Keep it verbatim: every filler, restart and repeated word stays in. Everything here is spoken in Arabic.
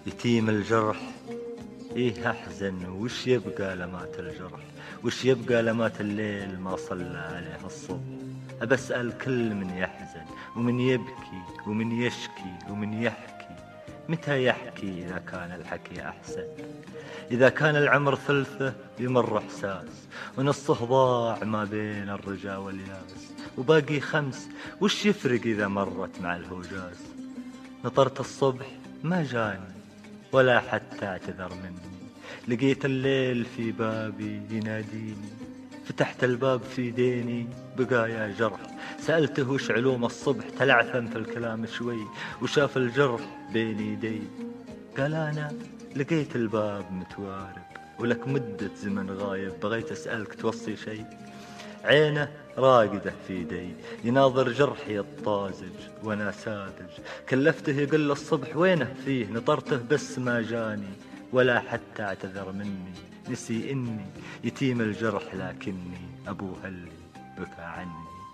يتيم الجرح إيه أحزن، وش يبقى لمات الجرح، وش يبقى لمات الليل ما صلى عليه الصبح. أبسأل كل من يحزن ومن يبكي ومن يشكي ومن يحكي، متى يحكي إذا كان الحكي أحسن؟ إذا كان العمر ثلثه يمر إحساس، ونصه ضاع ما بين الرجا والياس، وباقي خمس وش يفرق إذا مرت مع الهوجاز؟ نطرت الصبح ما جاني ولا حتى اعتذر مني، لقيت الليل في بابي يناديني، فتحت الباب في ديني بقايا جرح. سألته وش علوم الصبح، تلعثم في الكلام شوي وشاف الجرح بين يدي. قال أنا لقيت الباب متوارب ولك مدة زمن غايب، بغيت أسألك توصي شي. عينه راقدة في يدي يناظر جرحي الطازج وانا ساذج، كلفته يقول الصبح وينه فيه، نطرته بس ما جاني ولا حتى اعتذر مني، نسي اني يتيم الجرح لكني ابوها اللي بكى عني.